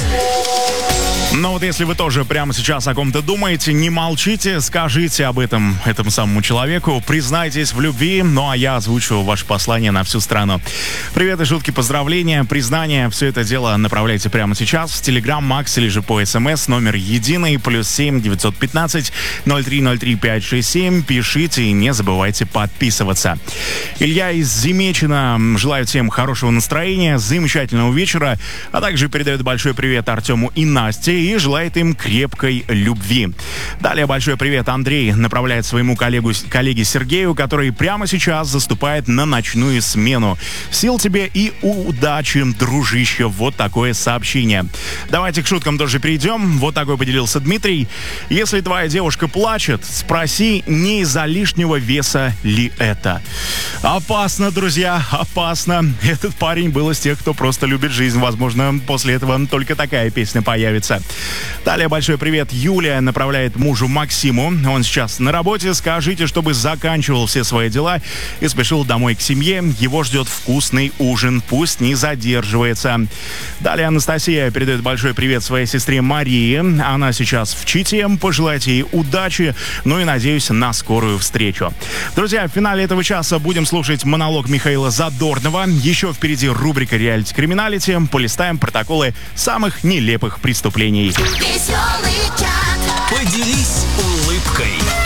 Но вот если вы тоже прямо сейчас о ком-то думаете, не молчите, скажите об этом этому самому человеку, признайтесь в любви, ну а я озвучу ваше послание на всю страну. Привет и шутки, поздравления, признания, все это дело направляйте прямо сейчас в Telegram, Макс или же по СМС, номер единый, +7 915 0303 567, пишите и не забывайте подписываться. Илья из Земечина желает всем хорошего настроения, замечательного вечера, а также передает большой привет Артему и Насте и желает им крепкой любви. Далее большой привет Андрей направляет своему коллеге Сергею, который прямо сейчас заступает на ночную смену. Сил тебе и удачи, дружище. Вот такое сообщение. Давайте к шуткам тоже перейдем. Вот такой поделился Дмитрий. Если твоя девушка плачет, спроси, не из-за лишнего веса ли это. Опасно, друзья, опасно. Этот парень был из тех, кто просто любит жизнь. Возможно, после этого только такая песня появится. Далее большой привет. Юлия направляет мужу Максиму. Он сейчас на работе. Скажите, чтобы заканчивал все свои дела и спешил домой к семье. Его ждет вкусный ужин. Пусть не задерживается. Далее Анастасия передает большой привет своей сестре Марии. Она сейчас в Чите. Пожелайте ей удачи. Ну и надеюсь на скорую встречу. Друзья, в финале этого часа будем слушать монолог Михаила Задорнова. Еще впереди рубрика «Реалити-криминалити». Полистаем протоколы самых нелепых преступлений. Веселый чат. Поделись улыбкой.